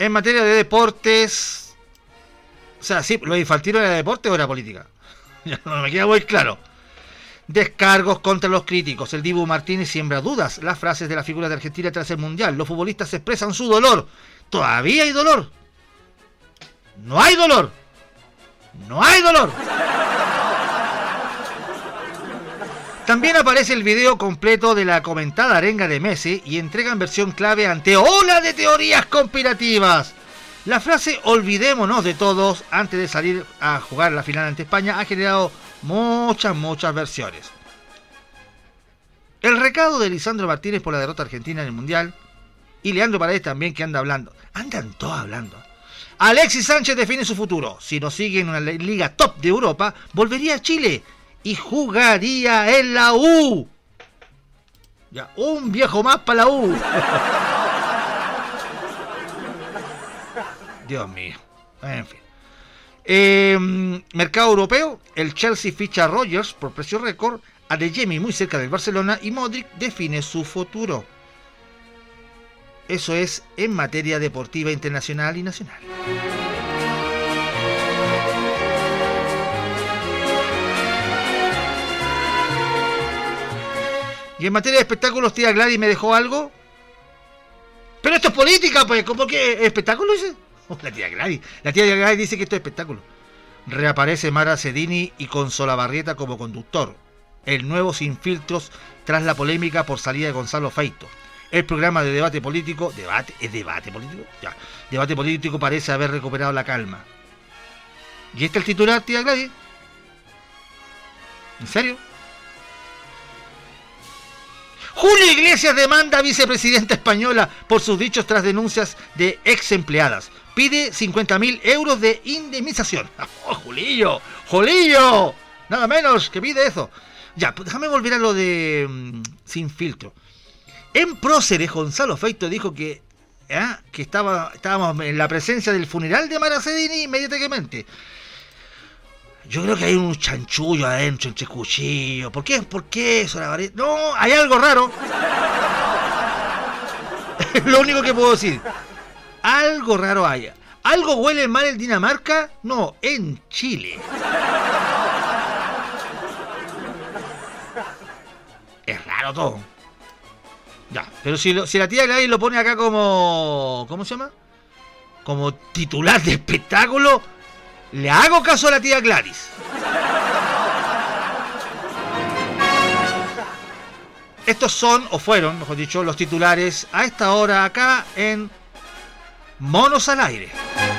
En materia de deportes, o sea, sí, ¿lo infantil era deporte o era política? Ya no me queda muy claro. Descargos contra los críticos. El Dibu Martínez siembra dudas. Las frases de la figura de Argentina tras el Mundial. Los futbolistas expresan su dolor. ¿Todavía hay dolor? No hay dolor. No hay dolor. También aparece el video completo de la comentada arenga de Messi y entregan versión clave ante ola de teorías conspirativas. La frase "olvidémonos de todos" antes de salir a jugar la final ante España ha generado muchas versiones. El recado de Lisandro Martínez por la derrota argentina en el Mundial y Leandro Paredes también, que anda hablando. Andan todos hablando. Alexis Sánchez define su futuro. Si no sigue en una liga top de Europa, volvería a Chile y jugaría en la U. Ya, un viejo más para la U. Dios mío. En fin. Mercado europeo. El Chelsea ficha a Rodgers por precio récord. Adeyemi muy cerca del Barcelona. Y Modric define su futuro. Eso es en materia deportiva internacional y nacional. Y en materia de espectáculos, tía Gladys me dejó algo. Pero esto es política, pues. ¿Cómo que espectáculo dice? La tía Gladys dice que esto es espectáculo. Reaparece Mara Sedini y con Solabarrieta como conductor. El nuevo Sin Filtros tras la polémica por salida de Gonzalo Feito. El programa de debate político... ¿Es debate político? Ya. Debate político parece haber recuperado la calma. ¿Y este es el titular, tía Gladys? ¿En serio? Julio Iglesias demanda a vicepresidenta española por sus dichos tras denuncias de ex empleadas. Pide 50.000 euros de indemnización. ¡Oh, Julillo! ¡Julillo! Nada menos que pide eso. Ya, pues déjame volver a lo de Sin Filtro. En próceres, Gonzalo Feito dijo que estábamos en la presencia del funeral de Mara Sedini inmediatamente. Yo creo que hay un chanchullo adentro, entre cuchillos. ¿Por qué eso? No, hay algo raro. Es lo único que puedo decir. Algo raro hay. ¿Algo huele mal en Dinamarca? No, en Chile. Es raro todo. Ya, pero si la tía Gladys lo pone acá como... ¿Cómo se llama? Como titular de espectáculo... Le hago caso a la tía Gladys. Estos son, o fueron, mejor dicho, los titulares a esta hora acá en Monos al Aire.